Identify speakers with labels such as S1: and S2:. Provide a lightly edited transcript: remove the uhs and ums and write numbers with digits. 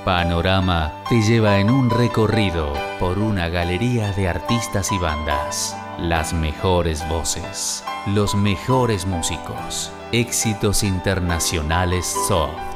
S1: Panorama te lleva en un recorrido por una galería de artistas y bandas. Las mejores voces, los mejores músicos, éxitos internacionales soft.